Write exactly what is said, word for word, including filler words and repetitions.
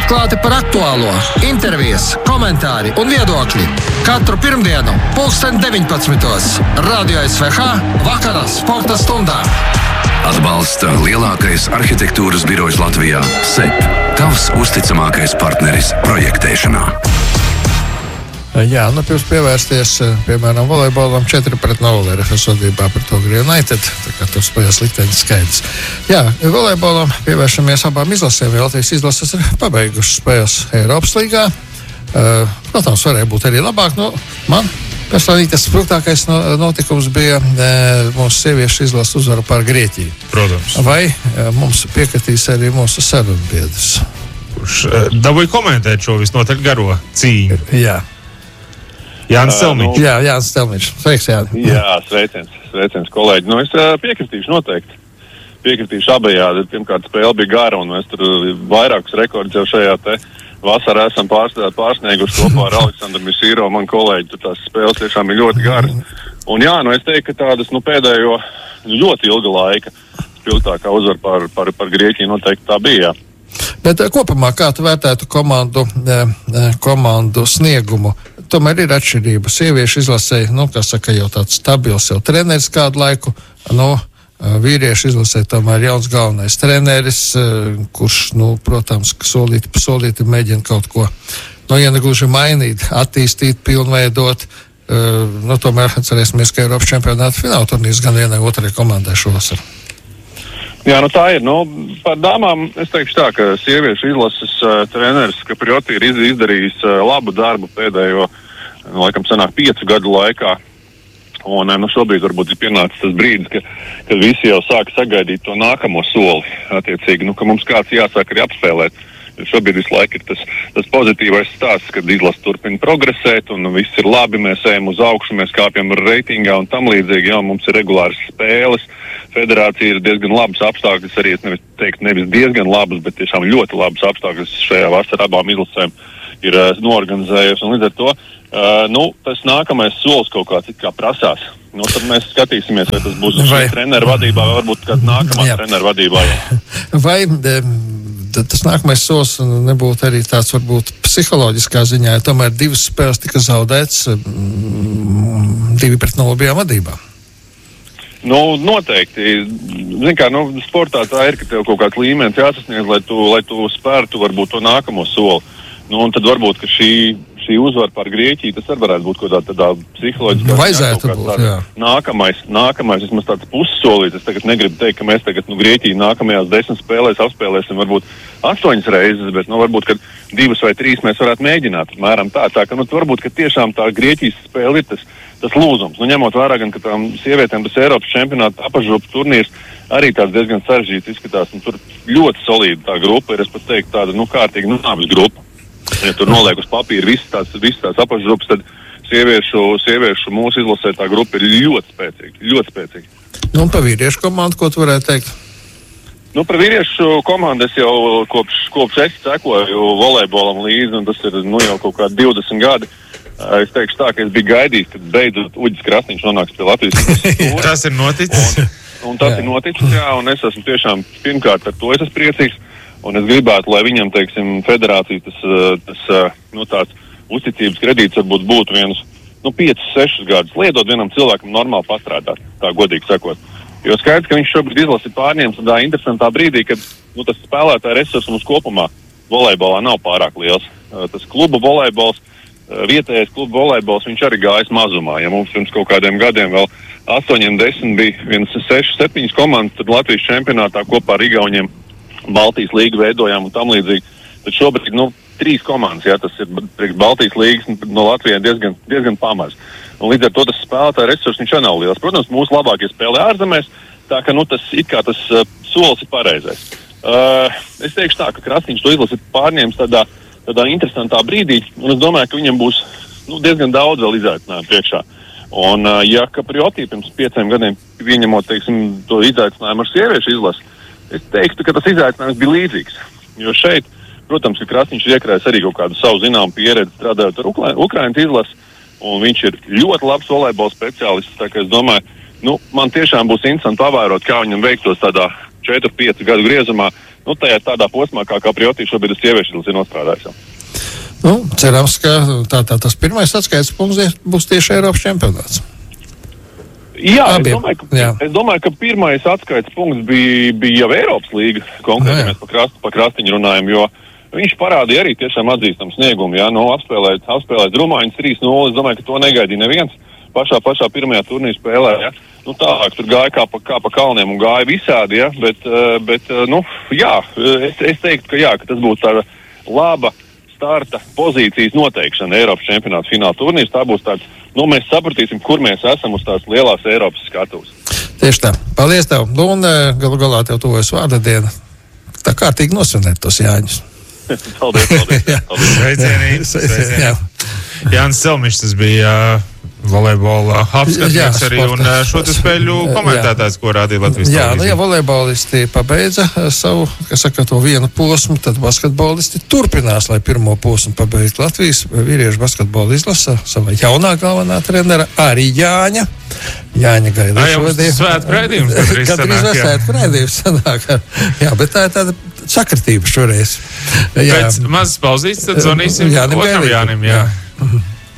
Atklāti par aktuālo, intervijas, komentāri un viedokļi. Katru pirmdienu, pulksten deviņpadsmitos. Radio S V H vakarā sporta stundā. Atbalsta lielākais arhitektūras birojs Latvijā – S E P. Tavs uzticamākais partneris projektēšanā. Jā, nu pirms pievērsties, piemēram, volejbolam četri pret nulle R F S vadībā par to United, tā kā tur spējas likteņas skaidrs. Jā, volejbolam pievēršamies abām izlasēm, jo Latvijas izlases ir pabeigušas spēles Eiropas līgā. Uh, protams, varēja būt arī labāk, nu, man personīgi tas spilgtākais notikums bija uh, mūsu sieviešu izlases uzvara pār Grieķiju. Protams. Vai uh, mums piekritīs arī mūsu sarunbiedrs? Kurš uh, dabūja komentēt šo visnotaļ garo cīņu. Jā. Jānis Stelmiņš. Uh, nu, jā, Jānis Stelmiņš. Sveiks, Jāni. Jā, sveiciens, sveiciens, kolēģi. Nu, es uh, piekritīšu noteikti. Piekritīšu abajādi. Pirmkārt, spēle bija gara, un mēs tur vairākus rekordus jau šajā te vasarā esam pārsnieguši kopā ar Aleksandru Misīro, man kolēģi. Tur tās spēles tiešām ir ļoti garas. Un jā, nu es teiktu, ka tādas, nu, pēdējo ļoti ilga laika spilgtākā uzvara par, par, par Grieķiju noteikti tā bija, jā. Bet kopumā, kā tu vērtētu komandu, komandu sniegumu? Tomēr ir atšķirība. Sieviešu izlasēja, nu, kā saka, jau tāds stabils jau treneris kādu laiku. Nu, vīriešu izlasēja tomēr jauns galvenais treneris, kurš, nu, protams, solīti pa solīti mēģina kaut ko, nu, ja negluži mainīt, attīstīt, pilnveidot. Nu, tomēr atcerēsimies, ka Eiropas čempionāta fināla turnīrs gan vienai otrai komandai šovasar. Jā, nu tā ir. Nu, par dāmām es teikšu tā, ka sieviešu izlases uh, treneris Kaprioti ir izdarījis uh, labu darbu pēdējo, nu, laikam sanāk, piecu gadu laikā. Un uh, nu, šobrīd varbūt ir pienācis tas brīdis, ka, kad visi jau sāk sagaidīt to nākamo soli. Attiecīgi, nu, ka mums kāds jāsāk arī apspēlēt. Šobrīd visu laiku ir tas, tas pozitīvais stāsts, kad izlase turpina progresēt un viss ir labi, mēs ejam uz augšu, mēs kāpjam reitingā un tam līdzīgi, jā, mums ir regulāras spēles. Federācija ir diezgan labas apstākļas, arī es nevis teiktu nevis diezgan labas, bet tiešām ļoti labas apstākļas šajā vasarā abām izlasēm ir uh, noorganizējusi. Un līdz ar to, uh, nu, tas nākamais solis kaut kāds it kā prasās. Nu, tad mēs skatīsimies, vai tas būs vai... treneru vadībā, vai varbūt kāda nākamā treneru vadībā. Jā. Vai de, tas nākamais solis nebūtu arī tāds varbūt psiholoģiskā ziņā, ja tomēr divas spēles tika zaudēts, mm, divi pret nulle bijām vadībā? Nu, noteikti. Zin kā, nu, sportā tā ir, ka tev kaut kāds līmenis jāsasniedz, lai tu, lai tu spērtu varbūt to nākamo soli. Nu, un tad varbūt, ka šī, šī uzvara par Grieķiju, tas arī varētu būt kaut tādā, tādā psiholoģiskā... Vajadzētu būt, jā. Nākamais, nākamais, vismaz tāds pussolīts. Es tagad negribu teikt, ka mēs tagad, nu, Grieķiju nākamajās desmit spēlēs apspēlēsim varbūt astoņas reizes, bet, nu, varbūt, ka divas vai trīs mēs varētu mēģināt, mēram tā. Tā, ka, nu, varbūt, ka tiešām tā Grieķijas spēle ir tas, tas lūzums. Nu, ņemot vērā gan, ka tām sievietēm tas Eiropas čempionāta apakšgrupas turnīrs arī tāds diezgan sarežģīts izskatās, un tur ļoti solīda tā grupa ir, es pat teiktu, tāda, nu, kārtīga nāves grupa. Ja tur noliek uz papīra visas tās, visas tās apakšgrupas, tad sieviešu, sieviešu mūsu izlasē tā grupa ir ļoti spēcīga, ļoti spēcīga. Nu, un par vīriešu komandu, ko tu varētu teikt? Nu, par vīriešu komandu es jau kopš, kopš es sekoju volejbolam līdzi, un tas ir, nu, jau kaut kādi divdesmit gadi. Es teikšu tā, ka es biju gaidījis, kad beidzot Uģis Krasniņš nonāks pie Latvijas. Tas ir noticis. Un, un tas jā. ir noticis, jā, un es esmu tiešām pirmkārt ar to es esmu priecīgs. Un es gribētu, lai viņam, teiksim, federācija tas, tas nu, tāds uzticības kredīts varbūt būtu vienus, nu, piecus, sešus gadus, liedot vienam cilvēkam normāli pastrādāt, tā godīgi sakot. Jo skaidrs, ka viņš šobrīd izlasi pārņēmis tādā interesantā brīdī, kad, nu, tas spēlētāja resurs mums kopumā volejbolā nav pārāk liels. Tas kluba volejbols, vietējais kluba volejbols, viņš arī gājas mazumā. Ja mums pirms kaut kādiem gadiem vēl astoņiem desmit bija vienas sešas, septiņas komandas, tad Latvijas čempionātā kopā ar Igauniem Baltijas līgu veidojām un tam līdzīgi. Tad šobrīd, nu, trīs komandas, jā, tas ir priekš Baltijas līgas no Latvijai diezgan, diezgan pamaz. Un līdz ar to tas spēlētāja resurs viņš arī nav liels. Protams, mūsu labākie spēlē ārzemēs, tā ka, nu, tas it kā tas uh, solis ir pareizais. Uh, es teikšu tā, ka Krasniņš to izlasi pārņēmis tādā, tādā interesantā brīdī, un es domāju, ka viņam būs, nu, diezgan daudz vēl izaicinājumu priekšā. Un, uh, ja Kaprioti pirms pieciem gadiem pieņemot, teiksim, to izaicinājumu ar sieviešu izlasi, es teiktu, ka tas izaicinājums bija līdzīgs. Jo šeit, protams, ka Krasniņš ir iekrājis arī kaut kādu savu zināmu pieredzi strādājot ar Ukra- Ukrainas izlasi, un viņš ir ļoti labs volejbola speciālists, tā kā es domāju, nu, man tiešām būs interesanti pavērot, kā viņam veiktos tādā četru piecu gadu griezumā, nu, tajā tādā posmā, kā, kā Priotī šobrīd uz sieviešu ir nostrādājis. Nu, cerams, ka tā, tā, tas pirmais atskaites punkts būs tieši Eiropas čempionāts. Jā, es Abiem. domāju, ka, Jā. es domāju, ka pirmais atskaites punkts bija, bija jau Eiropas līga, konkrēti, ja mēs pa, krast, pa krastiņu runājam, jo viņš parādīja arī tiešām atzīstam sniegumu, jā, nu, apspēlēt, apspēlēt Rumāņus trīs nulle, es domāju, ka to negaidīja neviens pašā, pašā pirmajā turnīra spēlē, jā. Nu, tālāk tur gāja kā pa, kā pa kalniem un gāja visādi, jā, bet, bet, nu, jā, es, es teiktu, ka jā, ka tas būtu tāda laba starta pozīcijas noteikšana Eiropas čempionāta fināla turnīrs. Tā būs tāds, nu, mēs sapratīsim, kur mēs esam uz tās lielās Eiropas skatuves. Tieši tā. Paldies tev. Nu, un galu galā tev tuvojas vārda diena. Tā kārtīgi nosvinēt tos Jāņus. Paldies, paldies. paldies. Sveicienīgi. Sveicienīgi. Jānis Celmišs, tas bija uh, volejbola apskatnieks arī un uh, šo te spēļu komentētājs, ko rādīja Latvijas Jā, televīzija. nu, ja volejbolisti pabeidza savu, kas saka, to vienu posmu, tad basketbolisti turpinās, lai pirmo posmu pabeigtu. Latvijas vīriešu basketbola izlasa savā jaunā galvenā trenera arī Jāņa. Jāņa gaida šodien. Svētku raidījums. Kad drīz svētku raidījums sanāk. Jā, bet tā ir tāda sakritība šoreiz. Jā. Pēc mazas pauzītes tad zvanīsim Jānim otram Gailītim. Jānim. Jā. Jā.